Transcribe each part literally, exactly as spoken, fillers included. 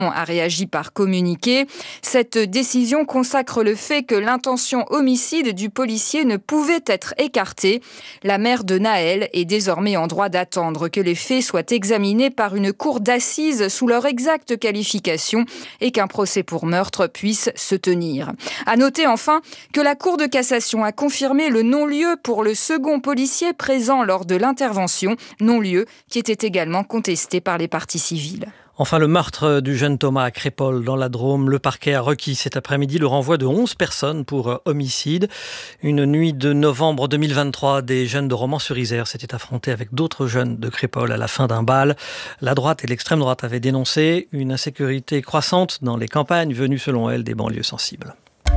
a réagi par communiqué. Cette décision consacre le fait que l'intention homicide du policier ne pouvait être écartée. La mère de Naël est désormais en droit d'attendre que les faits soient examinés par une cour d'assises sous leur exacte qualification et qu'un procès pour meurtre puisse se tenir. À noter enfin que la Cour de cassation a confirmé le non-lieu pour le second policier présent lors de l'intervention, non-lieu qui était également contesté par les parties civiles. Enfin, le meurtre du jeune Thomas à Crépol dans la Drôme. Le parquet a requis cet après-midi le renvoi de onze personnes pour homicide. Une nuit de novembre deux mille vingt-trois, des jeunes de Romans-sur-Isère s'étaient affrontés avec d'autres jeunes de Crépol à la fin d'un bal. La droite et l'extrême droite avaient dénoncé une insécurité croissante dans les campagnes venues selon elles des banlieues sensibles.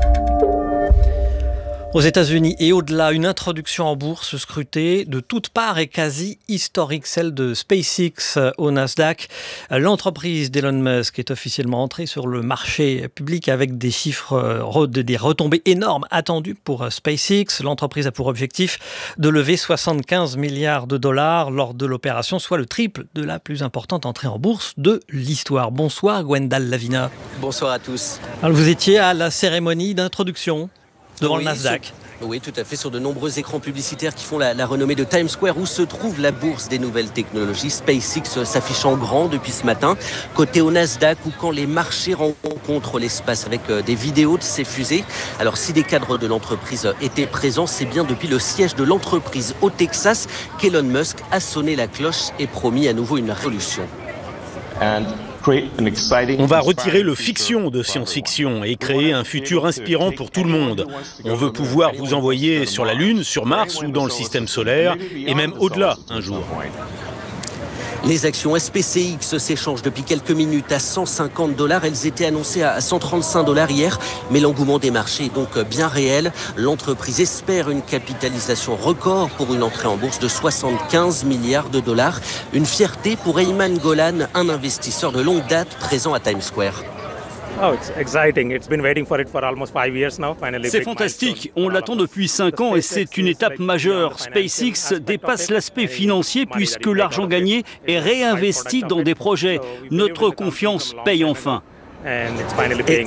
Aux États-Unis et au-delà, une introduction en bourse scrutée de toutes parts et quasi historique, celle de SpaceX au Nasdaq. L'entreprise d'Elon Musk est officiellement entrée sur le marché public avec des chiffres, des retombées énormes attendues pour SpaceX. L'entreprise a pour objectif de lever soixante-quinze milliards de dollars lors de l'opération, soit le triple de la plus importante entrée en bourse de l'histoire. Bonsoir Gwendal Lavina. Bonsoir à tous. Alors, vous étiez à la cérémonie d'introduction devant oui, le Nasdaq. Sur, oui, tout à fait, sur de nombreux écrans publicitaires qui font la, la renommée de Times Square, où se trouve la bourse des nouvelles technologies. SpaceX s'affiche en grand depuis ce matin. Côté au Nasdaq, où quand les marchés rencontrent l'espace avec des vidéos de ces fusées. Alors, si des cadres de l'entreprise étaient présents, c'est bien depuis le siège de l'entreprise au Texas qu'Elon Musk a sonné la cloche et promis à nouveau une révolution. And On va retirer le fiction de science-fiction et créer un futur inspirant pour tout le monde. On veut pouvoir vous envoyer sur la Lune, sur Mars ou dans le système solaire, et même au-delà un jour. Les actions S P C X s'échangent depuis quelques minutes à cent cinquante dollars. Elles étaient annoncées à cent trente-cinq dollars hier, mais l'engouement des marchés est donc bien réel. L'entreprise espère une capitalisation record pour une entrée en bourse de soixante-quinze milliards de dollars. Une fierté pour Ayman Golan, un investisseur de longue date présent à Times Square. C'est fantastique, on l'attend depuis cinq ans et c'est une étape majeure. SpaceX dépasse l'aspect financier puisque l'argent gagné est réinvesti dans des projets. Notre confiance paye enfin. Et,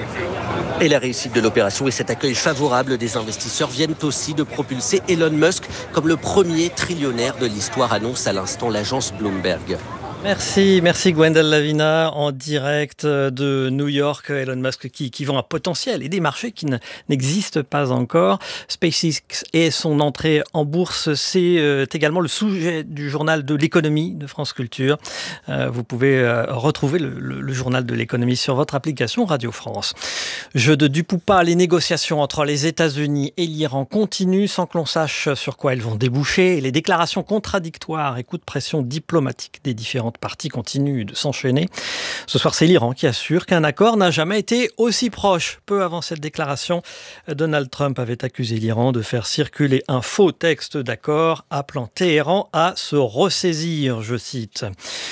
et la réussite de l'opération et cet accueil favorable des investisseurs viennent aussi de propulser Elon Musk comme le premier trillionnaire de l'histoire, annonce à l'instant l'agence Bloomberg. Merci, merci Gwendal Lavina en direct de New York. Elon Musk qui, qui vend un potentiel et des marchés qui ne, n'existent pas encore. SpaceX et son entrée en bourse, c'est euh, également le sujet du journal de l'économie de France Culture. Euh, vous pouvez euh, retrouver le, le, le journal de l'économie sur votre application Radio France. Jeu de dupe ou pas, les négociations entre les États-Unis et l'Iran continuent sans que l'on sache sur quoi elles vont déboucher. Et les déclarations contradictoires et coups de pression diplomatique des différents parties continuent de s'enchaîner. Ce soir, c'est l'Iran qui assure qu'un accord n'a jamais été aussi proche. Peu avant cette déclaration, Donald Trump avait accusé l'Iran de faire circuler un faux texte d'accord, appelant Téhéran à se ressaisir, je cite.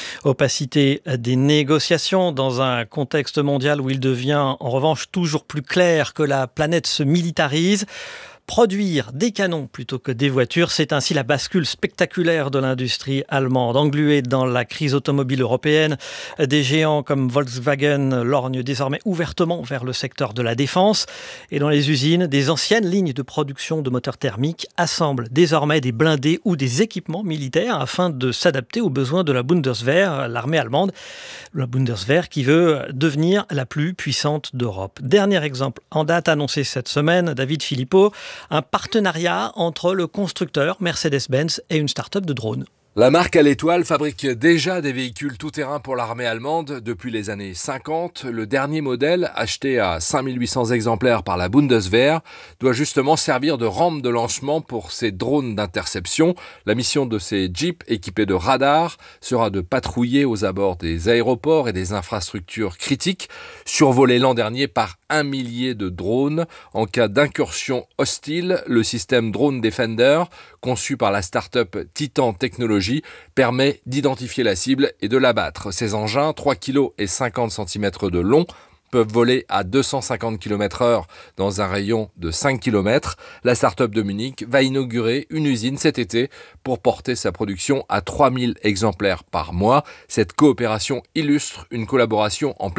Opacité des négociations dans un contexte mondial où il devient en revanche toujours plus clair que la planète se militarise. Produire des canons plutôt que des voitures, c'est ainsi la bascule spectaculaire de l'industrie allemande. Engluée dans la crise automobile européenne, des géants comme Volkswagen lorgnent désormais ouvertement vers le secteur de la défense. Et dans les usines, des anciennes lignes de production de moteurs thermiques assemblent désormais des blindés ou des équipements militaires afin de s'adapter aux besoins de la Bundeswehr, l'armée allemande. La Bundeswehr qui veut devenir la plus puissante d'Europe. Dernier exemple en date annoncé cette semaine, David Philippot, un partenariat entre le constructeur Mercedes-Benz et une start-up de drones. La marque à l'étoile fabrique déjà des véhicules tout-terrain pour l'armée allemande depuis les années cinquante. Le dernier modèle, acheté à cinq mille huit cents exemplaires par la Bundeswehr, doit justement servir de rampe de lancement pour ces drones d'interception. La mission de ces jeeps équipés de radars sera de patrouiller aux abords des aéroports et des infrastructures critiques, survolés l'an dernier par un millier de drones. En cas d'incursion hostile, le système Drone Defender, conçu par la start-up Titan Technologies, permet d'identifier la cible et de l'abattre. Ces engins, trois virgule cinquante kilos de long, peuvent voler à deux cent cinquante kilomètres heure dans un rayon de cinq kilomètres. La start-up de Munich va inaugurer une usine cet été pour porter sa production à trois mille exemplaires par mois. Cette coopération illustre une collaboration en pleine